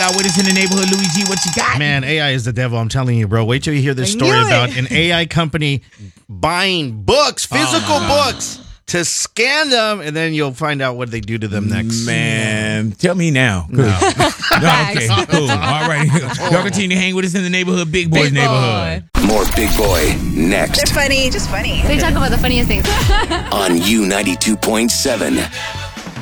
AI with us in the neighborhood. Luigi, what you got? Man, AI is the devil. I'm telling you, bro. Wait till you hear this story about an AI company buying books, physical books, to scan them, and then you'll find out what they do to them next. Man, tell me now. No. Okay, cool. All right. Y'all continue to hang with us in the neighborhood, Big Boy's neighborhood. More Big Boy next. They're funny, just funny. They talk about the funniest things. On U92.7.